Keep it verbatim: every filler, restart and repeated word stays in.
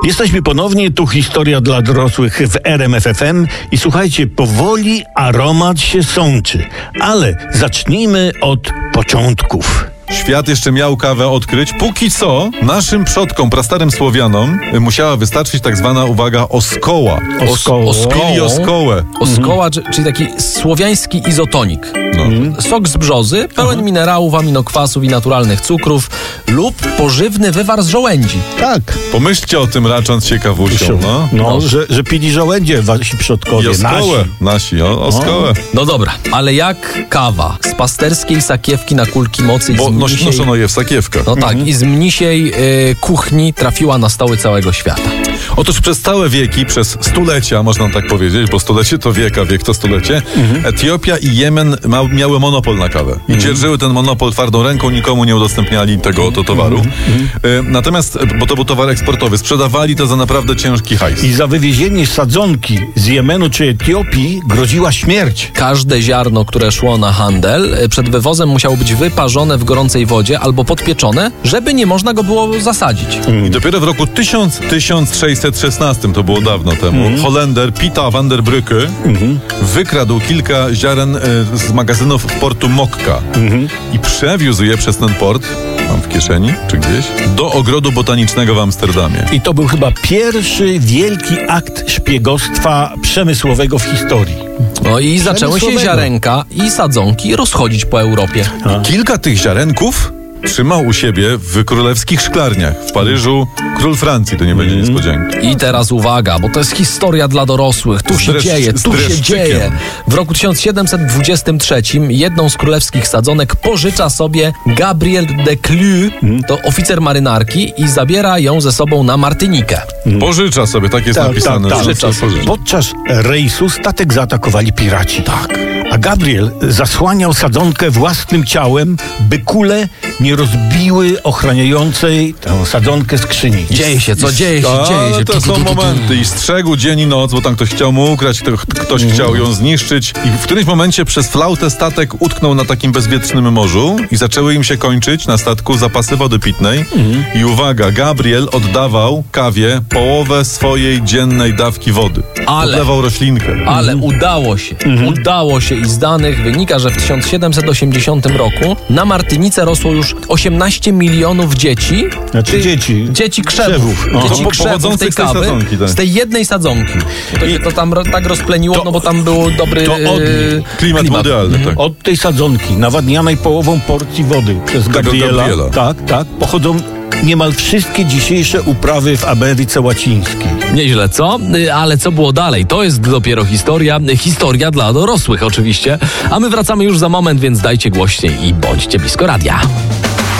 Jesteśmy ponownie, tu historia dla dorosłych w R M F F M i słuchajcie, powoli aromat się sączy, ale zacznijmy od początków. Świat jeszcze miał kawę odkryć. Póki co naszym przodkom, prastarym Słowianom, musiała wystarczyć tak zwana, uwaga, oskoła. Oskoło. Pili oskołę. Oskoła, mhm. czyli taki słowiański izotonik. No. Mhm. Sok z brzozy, pełen mhm. minerałów, aminokwasów i naturalnych cukrów lub pożywny wywar z żołędzi. Tak. Pomyślcie o tym, racząc się kawusią. No, no że, że pili żołędzie wasi przodkowie. I oskołę. Nasi, nasi o, oskołę. No dobra, ale jak kawa z pasterskiej sakiewki na kulki mocy i Bo z mnisiej... noszono je w sakiewkach. No tak, Mhm. i z mnisiej y, kuchni trafiła na stoły całego świata. Otóż przez całe wieki, przez stulecia, można tak powiedzieć, bo stulecie to wiek, a wiek to stulecie, mhm. Etiopia i Jemen ma, miały monopol na kawę. I mhm. dzierżyły ten monopol twardą ręką, nikomu nie udostępniali tego oto towaru. Mhm. Y, natomiast, bo to był towar eksportowy, sprzedawali to za naprawdę ciężki hajs. I za wywiezienie sadzonki z Jemenu czy Etiopii groziła śmierć. Każde ziarno, które szło na handel, przed wywozem musiało być wyparzone w gorącej wodzie albo podpieczone, żeby nie można go było zasadzić. I dopiero w roku tysiąc sześćset szesnastym, to było dawno temu, mm. Holender Pieter van der Brücke mm-hmm. wykradł kilka ziaren y, z magazynów w portu Mokka mm-hmm. i przewiózł je przez ten port, mam w kieszeni, czy gdzieś, do ogrodu botanicznego w Amsterdamie. I to był chyba pierwszy wielki akt szpiegostwa przemysłowego w historii. No i zaczęły się ziarenka i sadzonki rozchodzić po Europie. A. Kilka tych ziarenków trzymał u siebie w królewskich szklarniach. W Paryżu król Francji, to nie będzie mm. niespodzianki. I teraz uwaga, bo to jest historia dla dorosłych. Tu się Dreszcz, dzieje, tu się dzieje. W roku tysiąc siedemset dwudziestym trzecim jedną z królewskich sadzonek pożycza sobie Gabriel de Clue, mm. to oficer marynarki, i zabiera ją ze sobą na Martynikę. Mm. Pożycza sobie, tak jest tak, napisane. Tak, tak. Podczas rejsu statek zaatakowali piraci. Tak. A Gabriel zasłaniał sadzonkę własnym ciałem, by kule nie rozbiły ochraniającej tę sadzonkę skrzyni. Dzieje się, co dzieje się, A, dzieje się. To są momenty i strzegł dzień i noc, bo tam ktoś chciał mu ukraść, ktoś mm. chciał ją zniszczyć i w którymś momencie przez flautę statek utknął na takim bezwietrznym morzu i zaczęły im się kończyć na statku zapasy wody pitnej mm. i uwaga, Gabriel oddawał kawie połowę swojej dziennej dawki wody. Ale, Podlewał roślinkę. Ale mm. udało się, mm. udało się i z danych wynika, że w tysiąc siedemset osiemdziesiątym roku na Martynice rosło już osiemnaście milionów dzieci. Znaczy ty, dzieci. Dzieci krzewów. No. Dzieci po, krzewów tej kawy. Z tej, sadzonki, tak. z tej jednej sadzonki. To się to tam tak rozpleniło, to, no bo tam był dobry to od, yy, klimat, klimat mondialny. Tak. Od tej sadzonki, nawadnianej połową porcji wody przez Gabriela, Gabriela. Tak, tak, pochodzą niemal wszystkie dzisiejsze uprawy w Ameryce Łacińskiej. Nieźle, co? Ale co było dalej? To jest dopiero historia. Historia dla dorosłych oczywiście. A my wracamy już za moment, więc dajcie głośniej i bądźcie blisko radia.